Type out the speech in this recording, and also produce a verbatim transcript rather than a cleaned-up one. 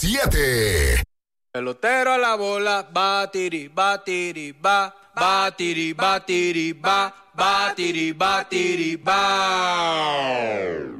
siete. Pelotero a la bola, batiri, batiri, ba, batiri, batiri, ba, batiri, batiri, ba.